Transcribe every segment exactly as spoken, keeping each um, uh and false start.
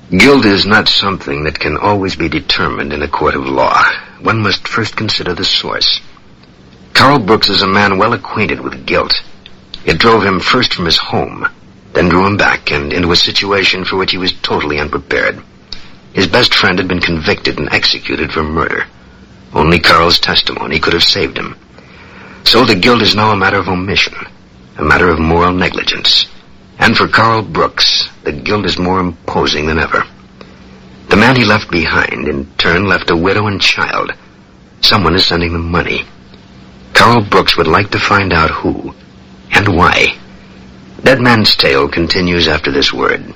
Guilt is not something that can always be determined in a court of law. One must first consider the source. Carl Brooks is a man well acquainted with guilt. It drove him first from his home, then drew him back and into a situation for which he was totally unprepared. His best friend had been convicted and executed for murder. Only Carl's testimony could have saved him. So the guilt is now a matter of omission, a matter of moral negligence. And for Carl Brooks, the guilt is more imposing than ever. The man he left behind, in turn, left a widow and child. Someone is sending them money. Carl Brooks would like to find out who and why. Dead Man's Tale continues after this word.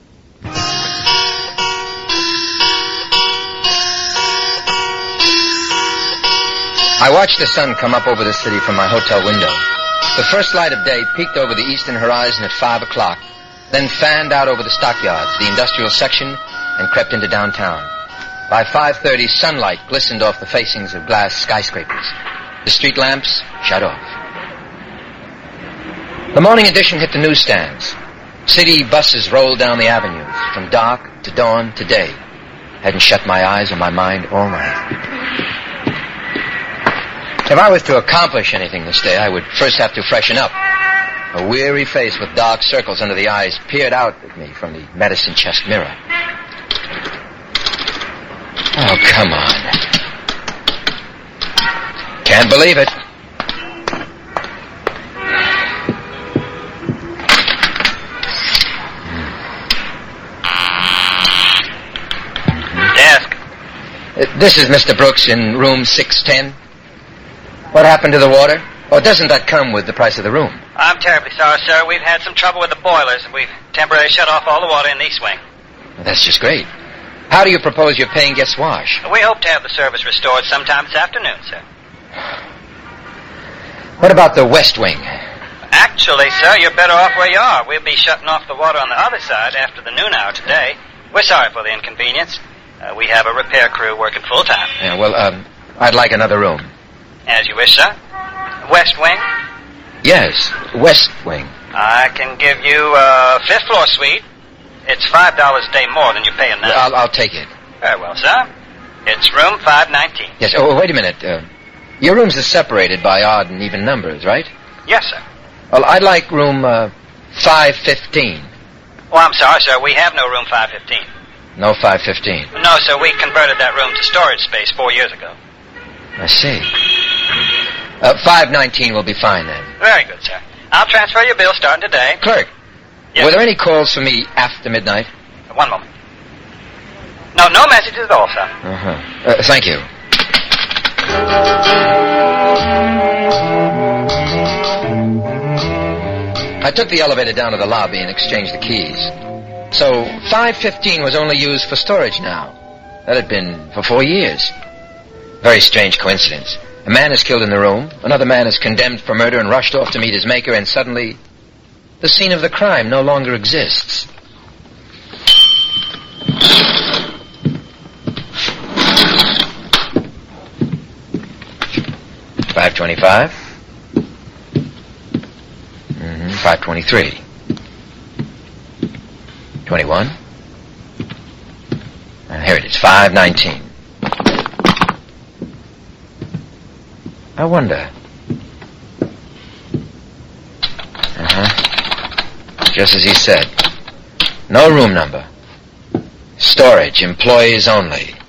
I watched the sun come up over the city from my hotel window. The first light of day peeked over the eastern horizon at five o'clock, then fanned out over the stockyards, the industrial section, and crept into downtown. By five thirty, sunlight glistened off the facings of glass skyscrapers. The street lamps shut off. The morning edition hit the newsstands. City buses rolled down the avenues, from dark to dawn to day. Hadn't shut my eyes or my mind all night. If I was to accomplish anything this day, I would first have to freshen up. A weary face with dark circles under the eyes peered out at me from the medicine chest mirror. Oh, come on. Can't believe it. Desk. Uh, this is Mister Brooks in room six ten. What happened to the water? Or doesn't that come with the price of the room? I'm terribly sorry, sir. We've had some trouble with the boilers, and we've temporarily shut off all the water in the east wing. Well, that's just great. How do you propose your paying guests wash? We hope to have the service restored sometime this afternoon, sir. What about the west wing? Actually, sir, you're better off where you are. We'll be shutting off the water on the other side after the noon hour today. We're sorry for the inconvenience. Uh, we have a repair crew working full time. Yeah, well, um, I'd like another room. As you wish, sir. West wing? Yes, west wing. I can give you a fifth floor suite. It's five dollars a day more than you're paying now. I'll, I'll take it. Very well, sir. It's room five nineteen. Yes, oh, wait a minute. Uh, your rooms are separated by odd and even numbers, right? Yes, sir. Well, I'd like room uh, five fifteen. Oh, I'm sorry, sir. We have no room five fifteen. No five fifteen. No, sir. We converted that room to storage space four years ago. I see. Uh, five nineteen will be fine, then. Very good, sir. I'll transfer your bill starting today. Clerk, yes, were there any calls for me after midnight? One moment. No, no messages at all, sir. Uh-huh. Uh, thank you. I took the elevator down to the lobby and exchanged the keys. So five fifteen was only used for storage now. That had been for four years. Very strange coincidence. A man is killed in the room, another man is condemned for murder and rushed off to meet his maker, and suddenly the scene of the crime no longer exists. five twenty-five. Mm-hmm. five twenty-three. twenty-one. And here it is, five nineteen. I wonder. Uh-huh. Just as he said. No room number. Storage, employees only.